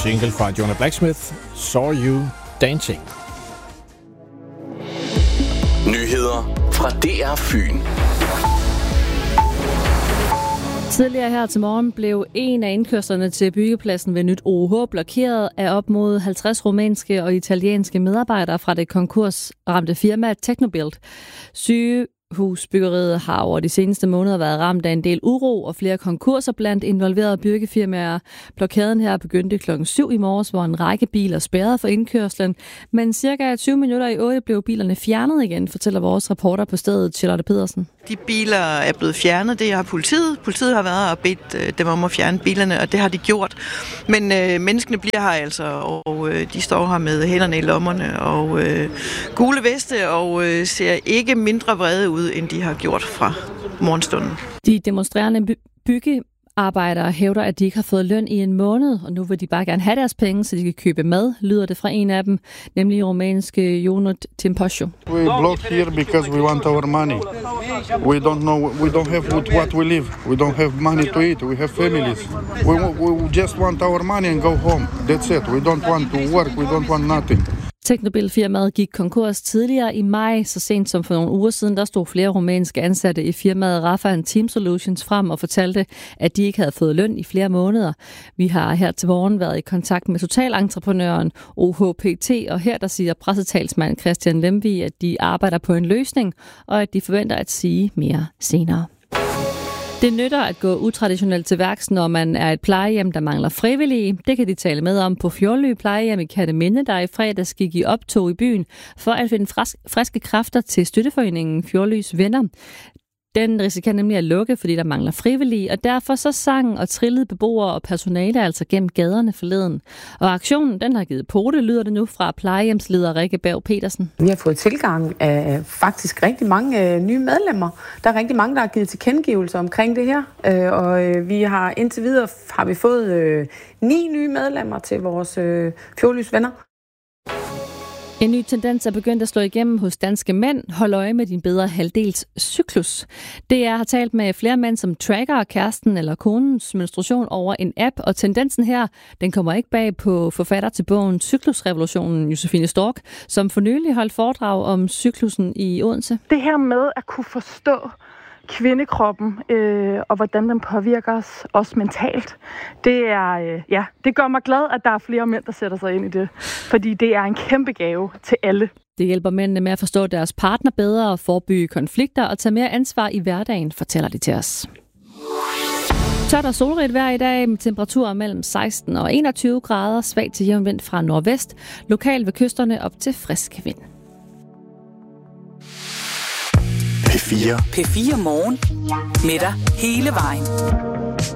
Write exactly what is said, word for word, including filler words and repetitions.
single fra Jonah Blacksmith, Saw You Dancing. Nyheder fra D R Fyn. Tidligere her til morgen blev en af indkørslerne til byggepladsen ved Nyt O H blokeret af op mod halvtreds rumænske og italienske medarbejdere fra det konkursramte firma Technobuild. Sygehusbyggeriet har over de seneste måneder været ramt af en del uro og flere konkurser blandt involverede byggefirmaer. Blokaden her begyndte klokken syv i morges, hvor en række biler spærrede for indkørslen, men cirka tyve minutter i otte blev bilerne fjernet igen, fortæller vores reporter på stedet, Charlotte Pedersen. De biler er blevet fjernet, det har politiet. Politiet har været og bedt dem om at fjerne bilerne, og det har de gjort. Men øh, menneskene bliver her altså, og øh, de står her med hænderne i lommerne og øh, gule veste og øh, ser ikke mindre vrede ud, end de har gjort fra morgenstunden. De demonstrerende by- bygge Arbejdere hævder, at de ikke har fået løn i en måned, og nu vil de bare gerne have deres penge, så de kan købe mad, lyder det fra en af dem, nemlig rumænske Ionut Timpoșu. We block here because we want our money. We don't know, we don't have what we live. We don't have money to eat. We have families. We, we just want our money and go home. That's it. We don't want to work. We don't want nothing. Technobuild-firmaet gik konkurs tidligere i maj, så sent som for nogle uger siden, der stod flere rumænske ansatte i firmaet Rafa Team Solutions frem og fortalte, at de ikke havde fået løn i flere måneder. Vi har her til morgen været i kontakt med totalentreprenøren O H P T, og her der siger pressetalsmand Christian Lemvig, at de arbejder på en løsning, og at de forventer at sige mere senere. Det nytter at gå utraditionelt til værks, når man er et plejehjem, der mangler frivillige. Det kan de tale med om på Fjordly plejehjem i Kerteminde, der i fredags gik i optog i byen for at finde friske kræfter til støtteforeningen Fjordlys Venner. Den risikerer nemlig at lukke, fordi der mangler frivillige, og derfor så sang og trillede beboere og personale altså gennem gaderne forleden. Og aktionen, den har givet pote, lyder det nu fra plejehjemsleder Rikke Berg Petersen. Vi har fået tilgang af faktisk rigtig mange øh, nye medlemmer. Der er rigtig mange, der har givet tilkendegivelser omkring det her, øh, og øh, vi har indtil videre har vi fået øh, ni nye medlemmer til vores øh, Fjordlys Venner. En ny tendens er begyndt at slå igennem hos danske mænd. Hold øje med din bedre halvdels cyklus. D R har talt med flere mænd, som tracker kæresten eller konens menstruation over en app, og tendensen her, den kommer ikke bag på forfatter til bogen Cyklusrevolutionen, Josefine Stork, som for nylig holdt foredrag om cyklusen i Odense. Det her med at kunne forstå kvindekroppen øh, og hvordan den påvirker os også mentalt. Det er øh, ja, det gør mig glad, at der er flere mænd, der sætter sig ind i det, fordi det er en kæmpe gave til alle. Det hjælper mændene med at forstå deres partner bedre og forebygge konflikter og tage mere ansvar i hverdagen, fortæller de til os. Tørt og solrigt vejr i dag med temperaturer mellem seksten og enogtyve grader, svag til jævn vind fra nordvest, lokalt ved kysterne op til frisk vind. P fire. P fire Morgen. Med dig hele vejen.